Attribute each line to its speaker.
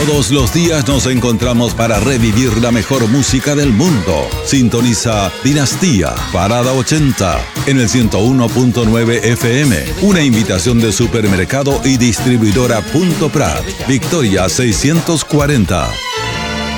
Speaker 1: Todos los días nos encontramos para revivir la mejor música del mundo. Sintoniza Dinastía, Parada 80, en el 101.9 FM. Una invitación de Supermercado y Distribuidora Punto Prat, Victoria 640.